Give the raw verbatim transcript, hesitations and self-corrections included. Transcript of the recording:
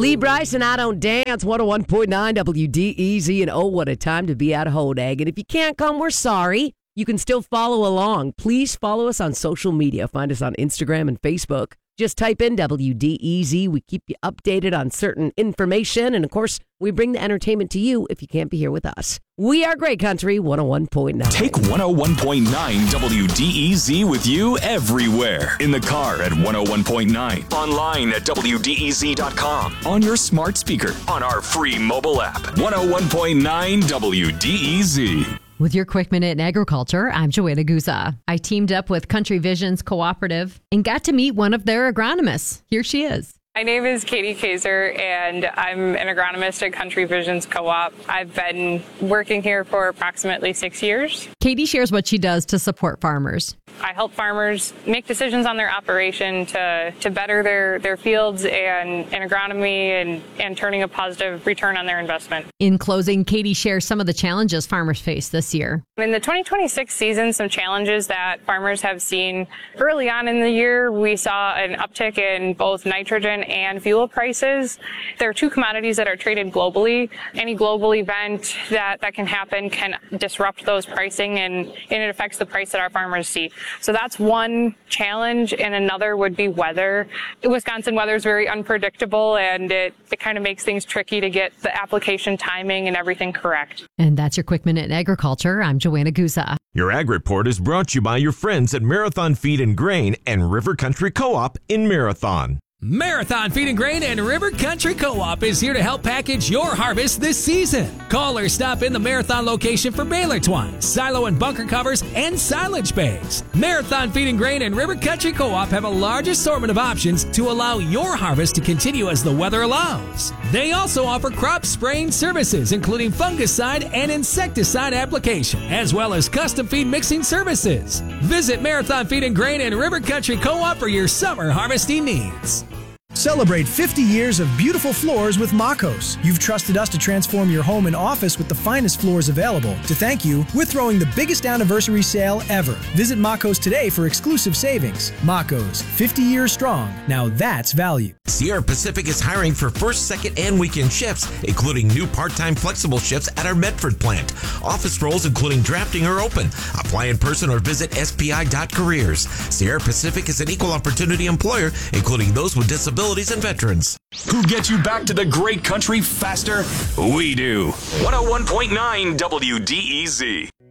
Lee Bryce and I Don't Dance, one oh one point nine W D E Z. And oh, what a time to be at Hodag. And if you can't come, we're sorry. You can still follow along. Please follow us on social media. Find us on Instagram and Facebook. Just type in W D E Z. We keep you updated on certain information. And of course, we bring the entertainment to you if you can't be here with us. We are Great Country one oh one point nine. Take one oh one point nine W D E Z with you everywhere. In the car at one oh one point nine. Online at W D E Z dot com. On your smart speaker. On our free mobile app. one oh one point nine W D E Z. With your Quick Minute in Agriculture, I'm Joanna Guza. I teamed up with Country Visions Cooperative and got to meet one of their agronomists. Here she is. My name is Katie Kaiser, and I'm an agronomist at Country Visions Co-op. I've been working here for approximately six years. Katie shares what she does to support farmers. I help farmers make decisions on their operation to, to better their, their fields and, and agronomy and, and turning a positive return on their investment. In closing, Katie shares some of the challenges farmers face this year. In the twenty twenty-six season, some challenges that farmers have seen early on in the year, we saw an uptick in both nitrogen and fuel prices. There are two commodities that are traded globally. Any global event that, that can happen can disrupt those pricing, and, and it affects the price that our farmers see. So that's one challenge, and another would be weather. Wisconsin weather is very unpredictable, and it, it kind of makes things tricky to get the application timing and everything correct. And that's your Quick Minute in Agriculture. I'm Joanna Guza. Your Ag Report is brought to you by your friends at Marathon Feed and Grain and River Country Co-op in Marathon. Marathon Feed and Grain and River Country Co-op is here to help package your harvest this season. Call or stop in the Marathon location for baler twine, silo and bunker covers, and silage bags. Marathon Feed and Grain and River Country Co-op have a large assortment of options to allow your harvest to continue as the weather allows. They also offer crop spraying services, including fungicide and insecticide application, as well as custom feed mixing services. Visit Marathon Feed and Grain and River Country Co-op for your summer harvesting needs. Celebrate fifty years of beautiful floors with Makos. You've trusted us to transform your home and office with the finest floors available. To thank you, we're throwing the biggest anniversary sale ever. Visit Makos today for exclusive savings. Makos, fifty years strong. Now that's value. Sierra Pacific is hiring for first, second, and weekend shifts, including new part-time flexible shifts at our Medford plant. Office roles, including drafting, are open. Apply in person or visit S P I dot careers. Sierra Pacific is an equal opportunity employer, including those with disabilities and veterans. Who gets you back to the great country faster? We do. one oh one point nine W D E Z.